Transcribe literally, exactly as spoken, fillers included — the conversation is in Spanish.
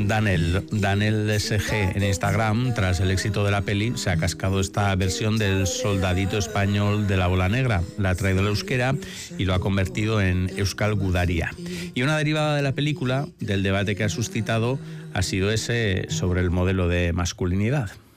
Danel, Danel S G en Instagram, tras el éxito de la peli, se ha cascado esta versión del soldadito español de la bola negra, la ha traído al euskera y lo ha convertido en Euskal Gudaria. Y una derivada de la película, del debate que ha suscitado, ha sido ese sobre el modelo de masculinidad.